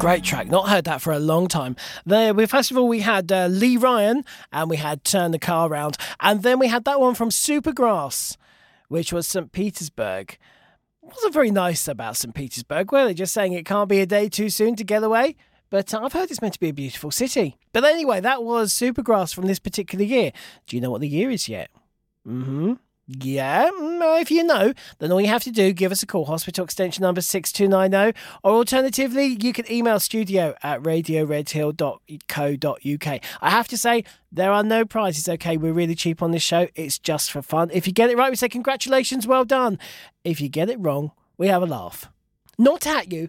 Great track. Not heard that for a long time. First of all, we had Lee Ryan and we had Turn the Car Round. And then we had that one from Supergrass, which was St. Petersburg. Wasn't very nice about St. Petersburg, were they? Just saying it can't be a day too soon to get away. But I've heard it's meant to be a beautiful city. But anyway, that was Supergrass from this particular year. Do you know what the year is yet? Yeah, if you know, then all you have to do, give us a call, hospital extension number 6290, or alternatively, you can email studio@radioredhill.co.uk. I have to say, there are no prizes, okay? We're really cheap on this show. It's just for fun. If you get it right, we say congratulations, well done. If you get it wrong, we have a laugh. Not at you,